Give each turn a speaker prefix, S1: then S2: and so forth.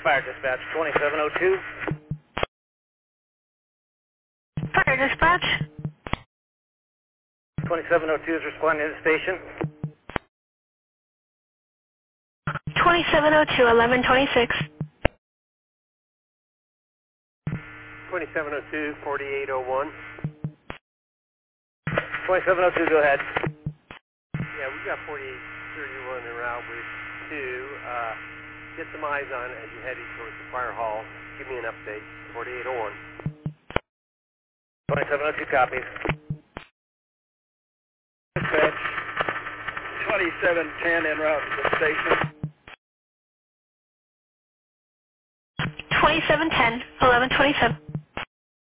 S1: Fire dispatch 2702.
S2: Fire dispatch.
S1: 2702 is responding to the station.
S2: 2702, 1126.
S3: 2702, 4801.
S1: 2702, go ahead.
S3: Yeah, we've got 4831 en route with 2. Get some eyes on it as you're heading towards the fire hall. Give me an update. 4801.
S1: 2702 copies.
S4: Dispatch 2710 en route to the station.
S2: 2710, 1127.